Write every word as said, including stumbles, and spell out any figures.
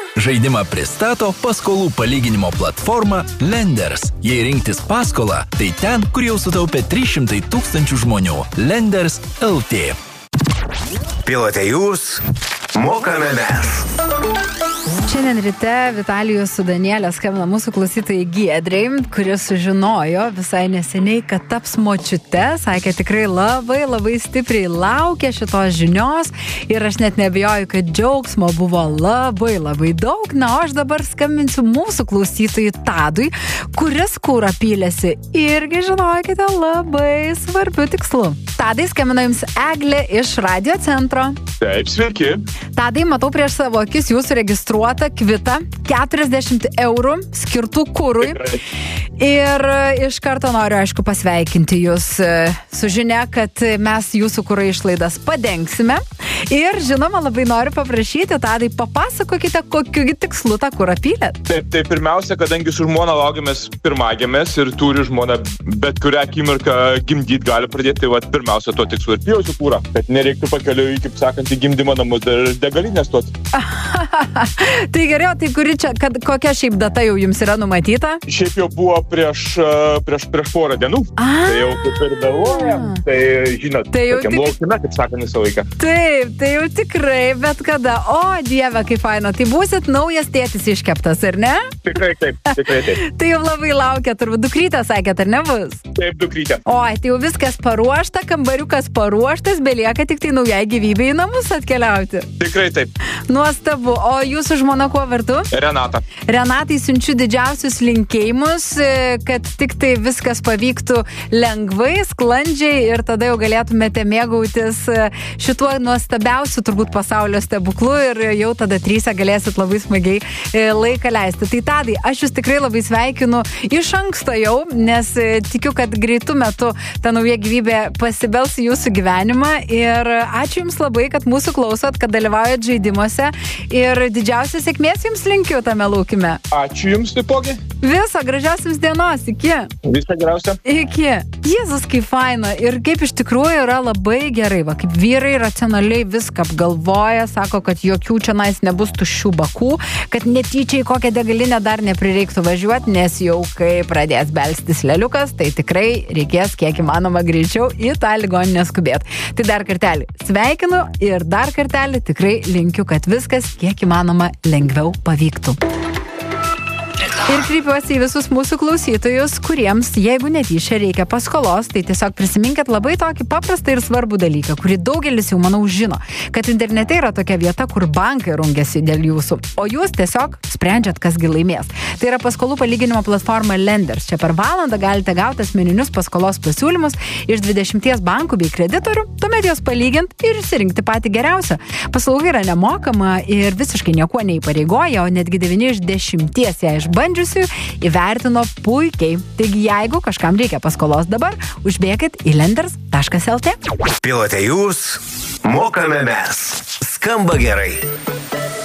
Žaidimą pristato paskolų palyginimo platforma Lenders. Jei rinktis paskolą, tai ten, kur jau sutaupė trys šimtai tūkstančių žmonių. Lenders L T. Pilote jūs, mokame mes. Šiandien ryte Vitalijus su Danielė skambina mūsų klausytojai Giedrei, kuris sužinojo visai neseniai, kad taps močiute. Sakė, tikrai labai labai stipriai laukia šitos žinios ir aš net neabejoju, kad džiaugsmo buvo labai labai daug. Na, o aš dabar skambinsiu mūsų klausytojai Tadui, kuris kūrą pylėsi irgi, žinokite, labai svarbių tikslų. Tadai, skambina jums Eglė iš radio centro. Taip, sveiki. Tadai, matau prieš savo akis jūsų registruotą kvitą keturiasdešimt eurų skirtų kūrui. Tikrai. Ir iš karto noriu, aišku, pasveikinti jūs su žinia, kad mes jūsų kūro išlaidas padengsime. Ir, žinoma, labai noriu paprašyti, Tadai, papasakokite, kokiu tikslu tą kūrą pylėt. Taip, tai pirmiausia, kadangi su žmona laukiamės pirmagimės ir turi žmona bet kurią akimirką gimdyti gali pradėti, tai vat, pirmiausia, to tikslu ir pjausiu kūrą, kad nereiktų pakeliui, kaip sakant, į gimdymo namus dar degalinės tuot. Tai geriau, tai kuri čia, kad, kokia šiaip data jau jums yra numatyta? Šiaip jau buvo prieš, prieš, prieš porą dienų. A, tai jau kaip ir vėluojam, tai žinot, tai jau tokiam tik... laukime, kaip sakant, visą laiką. Taip, tai jau tikrai, bet kada? O, Dieve, kaip faina, tai būsit naujas tėtis iškeptas, ar ne? Tikrai taip, tikrai taip. Tai jau labai laukia, turbūt dukrytę sakėt, ar nebus? Taip, dukrytė. Oi, tai jau viskas paruošta, kambariukas paruoštas, belieka tik tai naujai gyvybei į namus atkeliauti. Tikrai taip. Nuostabu. O jūsų žmona kuo vardu? Renata. Renatai siunčiu didžiausius linkėjimus, kad tik tai viskas pavyktų lengvai, sklandžiai ir tada jau galėtumėte mėgautis šituo nuostabiausiu turbūt pasaulio stebuklu ir jau tada tryse galėsit labai smagiai laiką leisti. Tai Tadai, aš jūs tikrai labai sveikinu iš anksto jau, nes tikiu, kad greitų metu ta nauja gyvybė pasibels į jūsų gyvenimą ir ačiū jums labai, kad mūsų klausot, kad dalyvaujat žaidimuose ir didžiausios sėkmės jums linkiu tame laukime. Ačiū jums taipogi. Viso gražios jums dienos, iki. Visą geriausią. Iki. Jėzus, kaip faina ir kaip iš tikrųjų yra labai gerai, va, kaip vyrai racionaliai viską apgalvoja, sako, kad jokių čia nais nebus tuščių bakų, kad netyčiai kokią degalinę dar neprireiktų važiuoti, nes jau kai pradės belstis leliukas, tai tikrai reikės kiek įmanoma greičiau į tą ligoninę skubėti. Tai dar kartelį sveikinu ir dar kartelį tikrai linkiu, kad viskas kiek įmanoma lengviau pavyktų. Ir kreipiuosi į visus mūsų klausytojus, kuriems, jeigu netyčia reikia paskolos, tai tiesiog prisiminkit labai tokį paprastą ir svarbų dalyką, kurį daugelis jau, manau, žino, kad internete yra tokia vieta, kur bankai rungiasi dėl jūsų, o jūs tiesiog sprendžiat, kasgi laimės. Tai yra paskolų palyginimo platforma Lenders. Čia per valandą galite gauti asmeninius paskolos pasiūlymus iš dvidešimties bankų bei kreditorių, tuomet juos palygint ir išsirinkti patį geriausią. Paslauga yra nemokama ir visiškai niekuo neįpareigoja, o netgi devyni iš dešimties ją išbandžiusių įvertino puikiai. Taigi, jeigu kažkam reikia paskolos dabar, užbėkit į lenders taškas el tė. Pilote jūs, mokame mes. Skamba gerai.